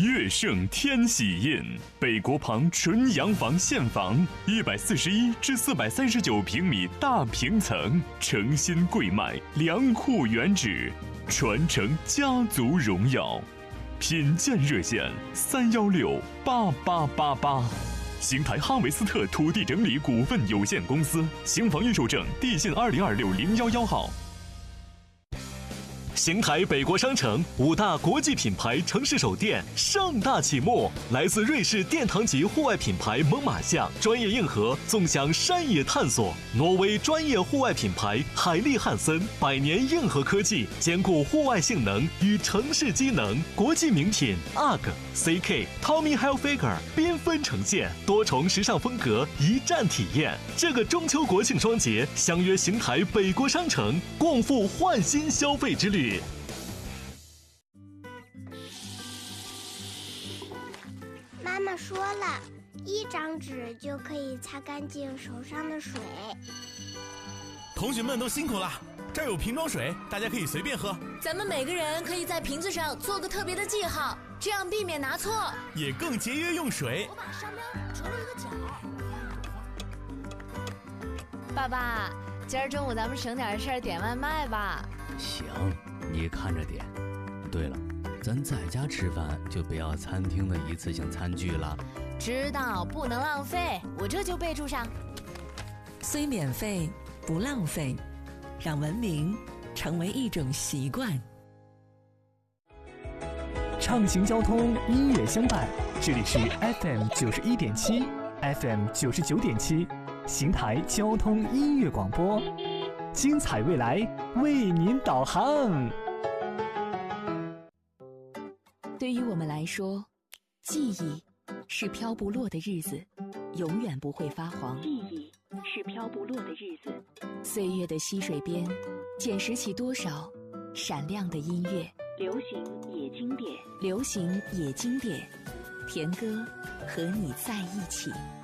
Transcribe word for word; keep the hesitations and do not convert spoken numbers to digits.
悦盛天喜印，北国旁纯洋房现房，一百四十一至四百三十九平米大平层，诚心贵卖，良户原址，传承家族荣耀。品鉴热线三幺六八八八八。邢台哈维斯特土地整理股份有限公司，邢房预售证地信二零二六零幺幺号。邢台北国商城五大国际品牌城市首店盛大启幕，来自瑞士殿堂级户外品牌猛犸象专业硬核纵享山野探索，挪威专业户外品牌海利汉森百年硬核科技兼顾户外性能与城市机能，国际名品 U G C K、Tommy Hilfiger 缤纷呈现，多重时尚风格一站体验。这个中秋国庆双节，相约邢台北国商城，共赴焕新消费之旅。 妈妈说了，一张纸就可以擦干净手上的水。 同学们都辛苦了，这儿有瓶装水，大家可以随便喝。 咱们每个人可以在瓶子上做个特别的记号，这样避免拿错， 也更节约用水。 我把商标折了一个角。爸爸，今儿中午咱们省点事儿点外卖吧。 行，你看着点。对了，咱在家吃饭就不要餐厅的一次性餐具了。 知道，不能浪费，我这就备注上。 虽免费，不浪费，让文明成为一种习惯。 畅行交通，音乐相伴，这里是 F M 九十一点七 ，F M 九十九点七，邢台交通音乐广播，精彩未来为您导航。 对于我们来说，记忆是飘不落的日子，永远不会发黄。记忆是飘不落的日子，岁月的溪水边，捡拾起多少闪亮的音乐。流行也经典，流行也经典，田歌和你在一起。